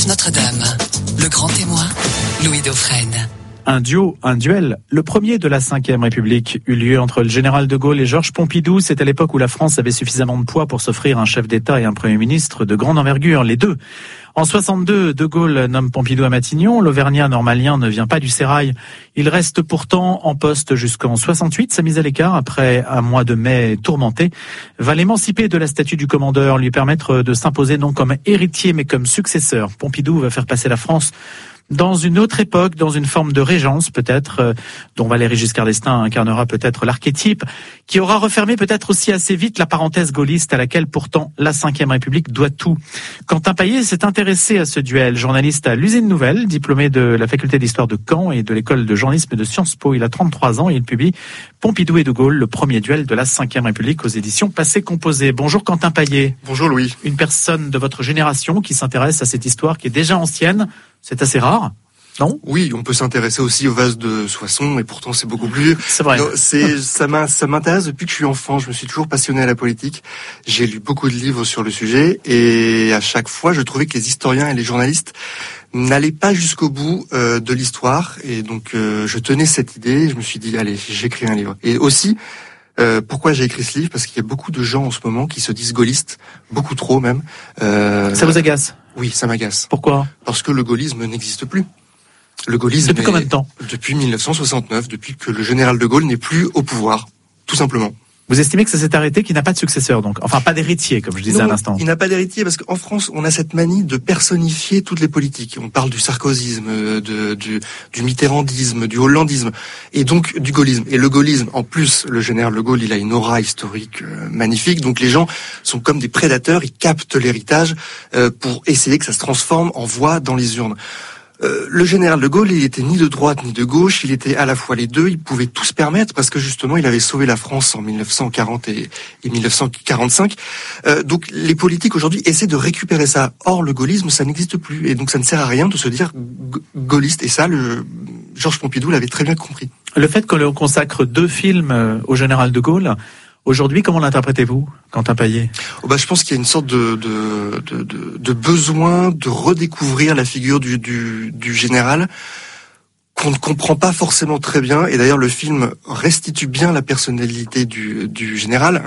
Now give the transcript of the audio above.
Philosophe Notre-Dame. Le grand témoin, Louis Dauphren. Un duel. Le premier de la Ve République eut lieu entre le général de Gaulle et Georges Pompidou. C'est à l'époque où la France avait suffisamment de poids pour s'offrir un chef d'État et un Premier ministre de grande envergure, les deux. En 62, de Gaulle nomme Pompidou à Matignon. L'Auvergnat normalien ne vient pas du sérail. Il reste pourtant en poste jusqu'en 68. Sa mise à l'écart, après un mois de mai tourmenté, va l'émanciper de la statue du commandeur, lui permettre de s'imposer non comme héritier mais comme successeur. Pompidou va faire passer la France dans une autre époque, dans une forme de régence peut-être, dont Valéry Giscard d'Estaing incarnera peut-être l'archétype, qui aura refermé peut-être aussi assez vite la parenthèse gaulliste à laquelle pourtant la Ve République doit tout. Quentin Paillet s'est intéressé à ce duel, journaliste à l'Usine Nouvelle, diplômé de la faculté d'histoire de Caen et de l'école de journalisme de Sciences Po. Il a 33 ans et il publie Pompidou et de Gaulle, le premier duel de la Ve République aux éditions Passé Composé. Bonjour Quentin Paillet. Bonjour Louis. Une personne de votre génération qui s'intéresse à cette histoire qui est déjà ancienne. C'est assez rare, non ? Oui, on peut s'intéresser aussi au vase de Soissons, et pourtant c'est beaucoup plus vieux. C'est vrai. Non, ça m'intéresse depuis que je suis enfant. Je me suis toujours passionné à la politique. J'ai lu beaucoup de livres sur le sujet, et à chaque fois, je trouvais que les historiens et les journalistes n'allaient pas jusqu'au bout de l'histoire. Et donc, je tenais cette idée. Je me suis dit, allez, j'écris un livre. Et aussi, pourquoi j'ai écrit ce livre ? Parce qu'il y a beaucoup de gens en ce moment qui se disent gaullistes, beaucoup trop même. Ça vous agace ? Oui, ça m'agace. Pourquoi ? Parce que le gaullisme n'existe plus. Le gaullisme depuis combien de temps ? Depuis 1969, depuis que le général de Gaulle n'est plus au pouvoir, tout simplement. Vous estimez que ça s'est arrêté, qu'il n'a pas de successeur, donc, enfin pas d'héritier, comme je disais à l'instant. Il n'a pas d'héritier parce qu'en France, on a cette manie de personnifier toutes les politiques. On parle du sarkozysme, du mitterrandisme, du hollandisme, et donc du gaullisme. Et le gaullisme, en plus, le général de Gaulle, il a une aura historique magnifique. Donc les gens sont comme des prédateurs, ils captent l'héritage pour essayer que ça se transforme en voix dans les urnes. Le général de Gaulle, il était ni de droite ni de gauche, il était à la fois les deux, il pouvait tout se permettre parce que justement il avait sauvé la France en 1940 et 1945. Donc les politiques aujourd'hui essaient de récupérer ça. Or le gaullisme, ça n'existe plus et donc ça ne sert à rien de se dire gaulliste. Et ça, Georges Pompidou l'avait très bien compris. Le fait que l'on consacre 2 films au général de Gaulle, aujourd'hui, comment l'interprétez-vous, Quentin Paillet ? Je pense qu'il y a une sorte de besoin de redécouvrir la figure du général qu'on ne comprend pas forcément très bien. Et d'ailleurs, le film restitue bien la personnalité du général.